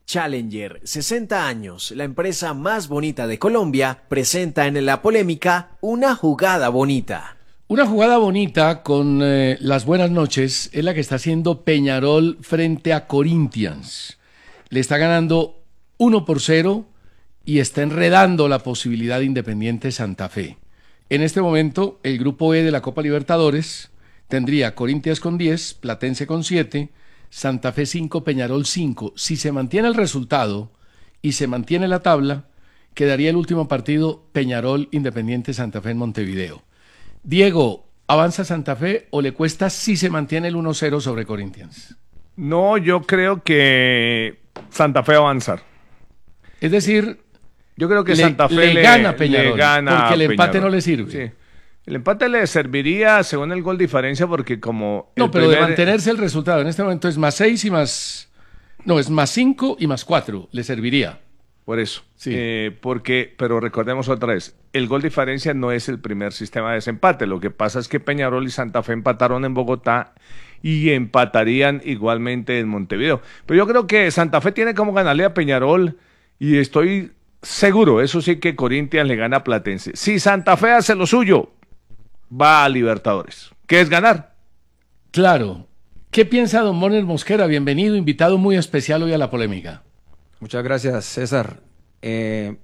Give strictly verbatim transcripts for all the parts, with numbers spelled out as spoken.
Challenger, sesenta años, la empresa más bonita de Colombia, presenta en la polémica una jugada bonita. Una jugada bonita con eh, las buenas noches es la que está haciendo Peñarol frente a Corinthians. Le está ganando uno por cero y está enredando la posibilidad de Independiente Santa Fe. En este momento, el grupo E de la Copa Libertadores tendría Corinthians con diez, Platense con siete, Santa Fe cinco, Peñarol cinco. Si se mantiene el resultado y se mantiene la tabla, quedaría el último partido Peñarol Independiente Santa Fe en Montevideo. Diego, ¿avanza Santa Fe o le cuesta si se mantiene el uno cero sobre Corinthians? No, yo creo que Santa Fe va a avanzar. Es decir, yo creo que le, Santa Fe le, le gana a Peñarol, le gana porque el empate Peñarol. no le sirve. Sí. El empate le serviría según el gol diferencia porque como... No, pero primer... de mantenerse el resultado en este momento es más seis y más... No, es más cinco y más cuatro, le serviría. Por eso. Sí. Eh, porque, pero recordemos otra vez, el gol diferencia no es el primer sistema de desempate. Lo que pasa es que Peñarol y Santa Fe empataron en Bogotá y empatarían igualmente en Montevideo. Pero yo creo que Santa Fe tiene como ganarle a Peñarol y estoy seguro, eso sí, que Corinthians le gana a Platense. Si Santa Fe hace lo suyo, va a Libertadores. ¿Qué es ganar? Claro. ¿Qué piensa don Moner Mosquera? Bienvenido, invitado muy especial hoy a la polémica. Muchas gracias, César. Eh,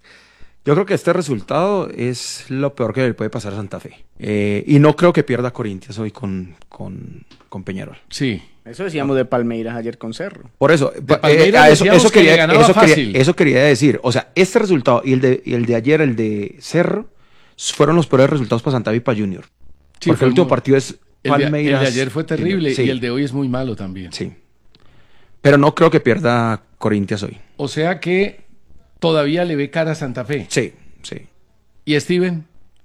yo creo que este resultado es lo peor que le puede pasar a Santa Fe. Eh, y no creo que pierda Corinthians hoy con, con, con Peñarol. Sí. Eso decíamos de Palmeiras ayer con Cerro. Por eso, eh, a eso, eso, que quería, eso, fácil. quería, eso quería decir. O sea, este resultado y el de, y el de ayer, el de Cerro, fueron los peores resultados para Santa Fe y para Junior. Sí, porque el último muy... partido es Palmeiras. El de, el de ayer fue terrible sí. y el de hoy es muy malo también. Sí. Pero no creo que pierda Corinthians hoy. O sea que todavía le ve cara a Santa Fe. Sí, sí. ¿Y Steven?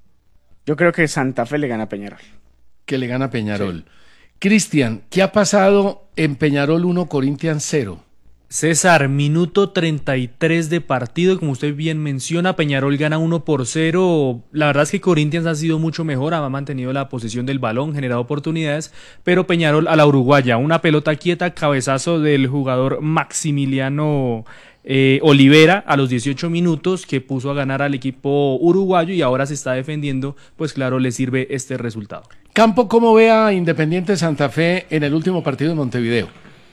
Yo creo que Santa Fe le gana a Peñarol. Que le gana a Peñarol. Sí. Cristian, ¿qué ha pasado en Peñarol uno, Corinthians cero? César, minuto treinta y tres de partido, como usted bien menciona, Peñarol gana uno por cero. La verdad es que Corinthians ha sido mucho mejor, ha mantenido la posesión del balón, generado oportunidades, pero Peñarol a la uruguaya, una pelota quieta, cabezazo del jugador Maximiliano eh, Olivera a los dieciocho minutos, que puso a ganar al equipo uruguayo y ahora se está defendiendo, pues claro, le sirve este resultado. Campo, ¿cómo ve a Independiente Santa Fe en el último partido de Montevideo?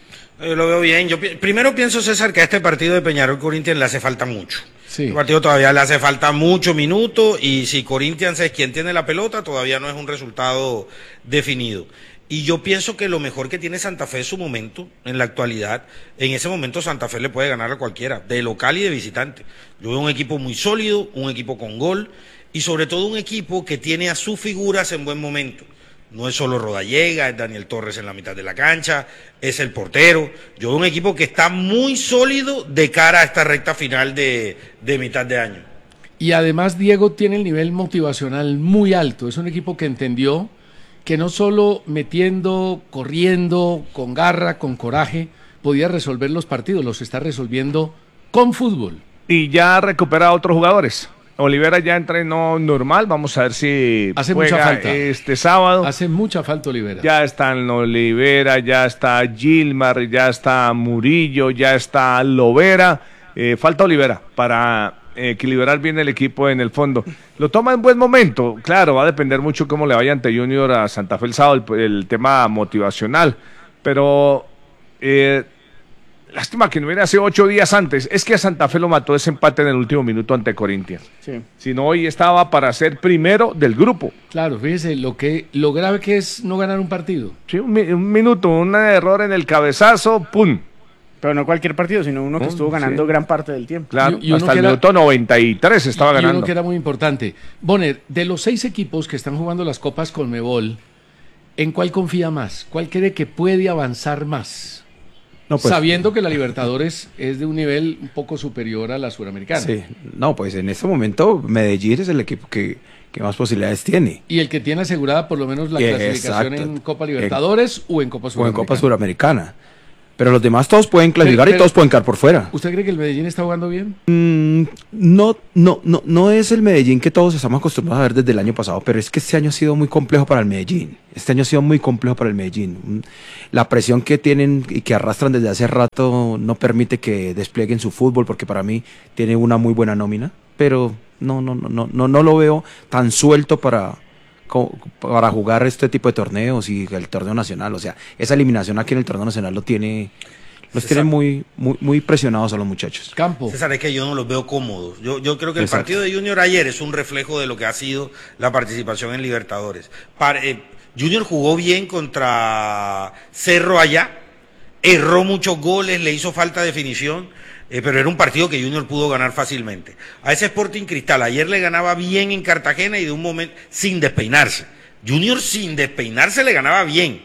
Yo lo veo bien. Yo pi primero pienso, César, que a este partido de Peñarol Corinthians le hace falta mucho. Sí. El partido todavía le hace falta mucho minuto y si Corinthians es quien tiene la pelota, todavía no es un resultado definido. Y yo pienso que lo mejor que tiene Santa Fe es su momento, en la actualidad. En ese momento Santa Fe le puede ganar a cualquiera, de local y de visitante. Yo veo un equipo muy sólido, un equipo con gol y sobre todo un equipo que tiene a sus figuras en buen momento. No es solo Rodallega, es Daniel Torres en la mitad de la cancha, es el portero. Yo veo un equipo que está muy sólido de cara a esta recta final de, de mitad de año. Y además Diego tiene el nivel motivacional muy alto. Es un equipo que entendió que no solo metiendo, corriendo, con garra, con coraje, podía resolver los partidos, los está resolviendo con fútbol. Y ya recupera a otros jugadores. Olivera ya entrenó normal, vamos a ver si hace juega mucha falta este sábado. Hace mucha falta Olivera. Ya está en Olivera, ya está Gilmar, ya está Murillo, ya está Lovera. Eh, falta Olivera para eh, equilibrar bien el equipo en el fondo. Lo toma en buen momento, claro, va a depender mucho cómo le vaya ante Junior a Santa Fe el sábado, el, el tema motivacional. Pero... Eh, lástima que no hubiera sido ocho días antes. Es que a Santa Fe lo mató ese empate en el último minuto ante Corinthians. Sí. Si no, hoy estaba para ser primero del grupo. Claro, fíjese lo que lo grave que es no ganar un partido. Sí, un, un minuto, un error en el cabezazo, ¡pum! Pero no cualquier partido, sino uno que Oh, estuvo ganando sí. gran parte del tiempo. Claro, Y- y uno hasta el que era- minuto noventa y tres estaba y ganando. uno que era muy importante. Bonner, de los seis equipos que están jugando las Copas Conmebol, ¿en cuál confía más? ¿Cuál cree que puede avanzar más? No, pues, Sabiendo que la Libertadores es de un nivel un poco superior a la suramericana. sí. No, pues en este momento Medellín es el equipo que, que más posibilidades tiene. Y el que tiene asegurada por lo menos la Eh, clasificación exacto. en Copa Libertadores o en Copa O en Suramericana. Copa Suramericana. Pero los demás todos pueden clasificar Pero- y todos pero- pueden quedar por fuera. ¿Usted cree que el Medellín está jugando bien? Mm, no, no, no, no es el Medellín que todos estamos acostumbrados a ver desde el año pasado, pero es que este año ha sido muy complejo para el Medellín. Este año ha sido muy complejo para el Medellín. Mm, La presión que tienen y que arrastran desde hace rato no permite que desplieguen su fútbol, porque para mí tiene una muy buena nómina, pero no, no, no, no, no, no lo veo tan suelto para, co- para jugar este tipo de torneos y el torneo nacional. O sea, esa eliminación aquí en el torneo nacional lo tiene, los César. tiene muy, muy, muy presionados a los muchachos. Campo. César, es que yo no los veo cómodos. Yo, yo creo que el Exacto. partido de Junior ayer es un reflejo de lo que ha sido la participación en Libertadores. Para- eh, Junior jugó bien contra Cerro allá, erró muchos goles, le hizo falta definición, eh, pero era un partido que Junior pudo ganar fácilmente. A ese Sporting Cristal ayer le ganaba bien en Cartagena y de un momento sin despeinarse. Junior sin despeinarse le ganaba bien.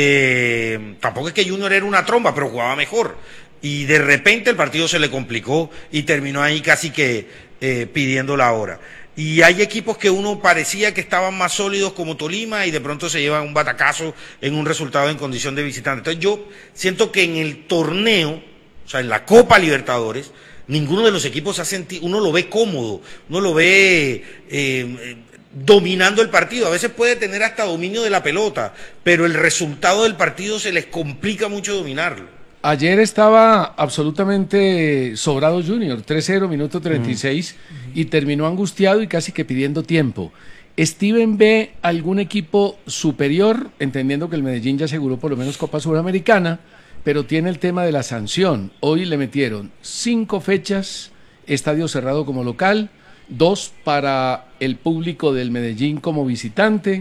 Eh, tampoco es que Junior era una tromba, pero jugaba mejor. Y de repente el partido se le complicó y terminó ahí casi que eh, pidiendo la hora. Y hay equipos que uno parecía que estaban más sólidos como Tolima y de pronto se llevan un batacazo en un resultado en condición de visitante. Entonces yo siento que en el torneo, o sea, en la Copa Libertadores, ninguno de los equipos se ha sentido, uno lo ve cómodo, uno lo ve eh, eh, dominando el partido. A veces puede tener hasta dominio de la pelota, pero el resultado del partido se les complica mucho dominarlo. Ayer estaba absolutamente sobrado Junior, tres cero, minuto treinta y seis, y terminó angustiado y casi que pidiendo tiempo. ¿Steven ve algún equipo superior, entendiendo que el Medellín ya aseguró por lo menos Copa Suramericana, pero tiene el tema de la sanción? Hoy le metieron cinco fechas, estadio cerrado como local, dos para el público del Medellín como visitante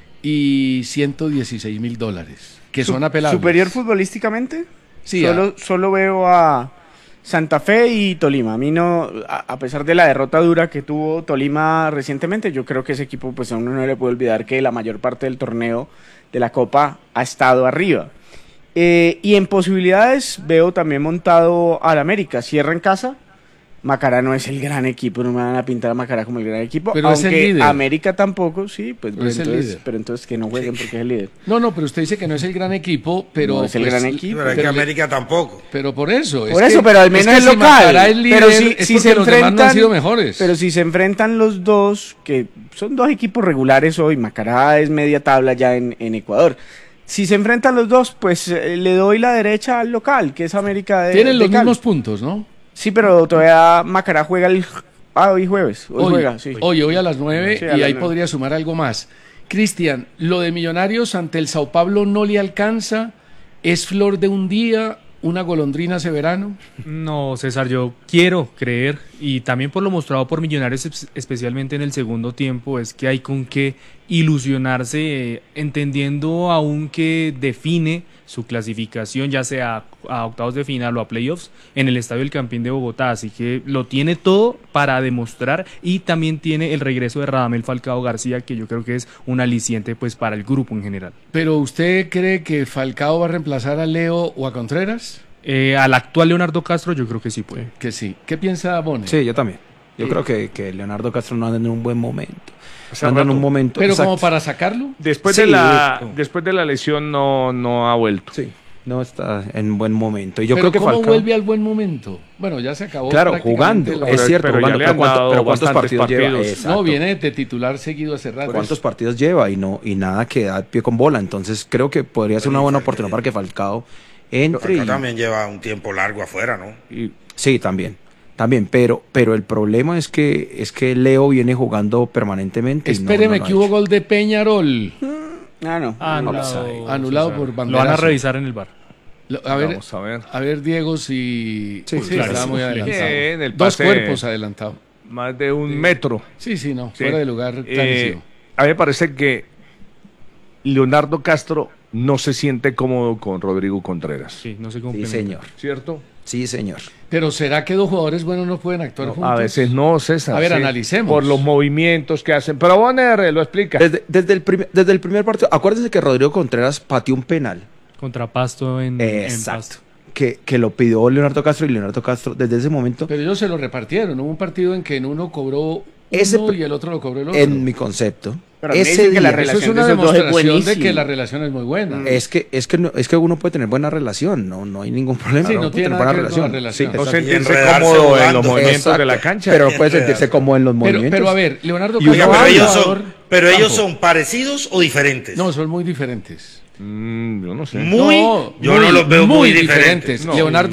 y ciento dieciséis mil dólares, que son apelables. ¿Superior futbolísticamente? Sí, solo, solo veo a Santa Fe y Tolima. A mí no, a, a pesar de la derrota dura que tuvo Tolima recientemente, yo creo que ese equipo, pues a uno no le puede olvidar que la mayor parte del torneo de la Copa ha estado arriba. Eh, y en posibilidades veo también montado al América. Cierra en casa. Macará no es el gran equipo, no me van a pintar a Macará como el gran equipo, Pero es el aunque líder. América tampoco, sí, pues Pero es el entonces, líder. pero entonces que no jueguen porque es el líder. No, no, pero usted dice que no es el gran equipo, pero... No es el gran equipo. Pero es que pero le- América tampoco. Pero por eso. Por es eso, que- pero al menos que es si local. Macará es líder, pero si, es si porque se los demás no han enfrentan, sido mejores. pero si se enfrentan los dos, que son dos equipos regulares hoy, Macará es media tabla ya en, en Ecuador. Si se enfrentan los dos, pues eh, le doy la derecha al local, que es América de Tienen de los Cali. mismos puntos, ¿no? Sí, pero todavía Macará juega el... Ah, hoy jueves. Hoy, juega, sí. hoy, hoy a las nueve, Sí, a y las ahí nueve. podría sumar algo más. Cristian, lo de Millonarios ante el Sao Paulo no le alcanza, es flor de un día, una golondrina ese verano. No, César, yo quiero creer, y también por lo mostrado por Millonarios, es- especialmente en el segundo tiempo, es que hay con qué ilusionarse, eh, entendiendo aún que define su clasificación, ya sea a octavos de final o a playoffs, en el Estadio El Campín de Bogotá. Así que lo tiene todo para demostrar, y también tiene el regreso de Radamel Falcao García, que yo creo que es un aliciente pues para el grupo en general. Pero ¿usted cree que Falcao va a reemplazar a Leo o a Contreras? Eh, al actual Leonardo Castro yo creo que sí puede. Que sí. ¿Qué piensa Bonet? Sí, yo también. Yo Sí. creo que, que Leonardo Castro no anda en un buen momento. Hace No anda en rato. un momento. Pero exacto. como para sacarlo. Después, Sí, de la, no. después de la lesión no, no ha vuelto. Sí, no está en buen momento. Y yo Pero creo que ¿cómo Falcao... vuelve al buen momento? Bueno, ya se acabó. Claro, prácticamente jugando, la- es cierto, pero ya jugando, le pero, han ¿cuánto- dado pero ¿cuántos bastantes partidos lleva? partidos. Exacto. No, viene de titular seguido hace rato. ¿Cuántos partidos lleva? Y no y nada que da pie con bola. Entonces creo que podría ser una buena oportunidad para que Falcao entre. Acá y- también lleva un tiempo largo afuera, ¿no? Y Sí, también. También, pero, pero el problema es que es que Leo viene jugando permanentemente. y no- Espéreme, no lo ha que hubo hecho. gol de Peñarol. Ah, no. Anulado, Anulado César. por Lo van a banderazo. revisar en el bar. Lo- A ver, vamos a ver. a ver, Diego, si Sí, sí, claro, estaba sí. muy adelantado. Bien, el Dos pase- cuerpos adelantado. Más de un metro. Sí, sí, no, Sí. fuera de lugar Eh, clarísimo. a mí me parece que Leonardo Castro no se siente cómodo con Rodrigo Contreras. Sí, no se Sí, complementa. señor. ¿Cierto? Sí, señor. Pero ¿será que dos jugadores buenos no pueden actuar juntos? A veces no, César. A ver, sí. analicemos. Por los movimientos que hacen. Pero Bonner lo explica. Desde, desde el primer, desde el primer partido, acuérdense que Rodrigo Contreras pateó un penal. Contra Pasto en, en Exacto. Pasto. Que, que lo pidió Leonardo Castro y Leonardo Castro desde ese momento. Pero ellos se lo repartieron. Hubo un partido en que en uno cobró ese uno y el otro lo cobró el otro. En mi concepto. Pero a mí me ese dicen que la día- relación Eso es una de esos dos es demostración de que buenísima. la relación es muy buena. Es que, es que, no- es que uno puede tener buena relación, no, no hay ningún problema. Sí, no Puede tiene tener nada buena que ver con la relación. Sí, No exacto. sentirse enredarse cómodo en jugando. los movimientos Exacto. de la cancha. Pero puede sentirse como en los Pero, movimientos. pero a ver, Leonardo Y uno Oiga, Castro, pero ellos jugador son, pero ellos campo. son parecidos o diferentes. No, son muy diferentes. Mm, yo no sé. Muy, No, yo muy, no los veo muy, muy diferentes. diferentes. Leonardo